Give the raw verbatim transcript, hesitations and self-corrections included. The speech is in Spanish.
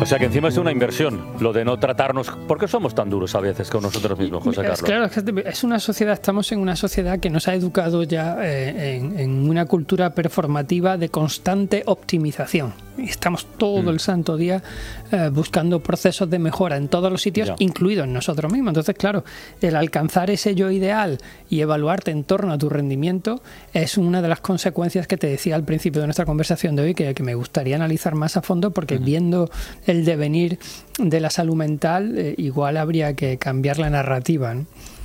O sea que encima es una inversión, lo de no tratarnos, porque somos tan duros a veces con nosotros mismos, José Carlos. Claro, es una sociedad, estamos en una sociedad que nos ha educado ya eh, en, en una cultura performativa de constante optimización. Estamos todo mm. el santo día eh, buscando procesos de mejora en todos los sitios, ya. incluidos en nosotros mismos. Entonces, claro, el alcanzar ese yo ideal y evaluarte en torno a tu rendimiento es una de las consecuencias que te decía al principio de nuestra conversación de hoy, que, que me gustaría analizar más a fondo, porque uh-huh. viendo el devenir de la salud mental, eh, igual habría que cambiar la narrativa, ¿no?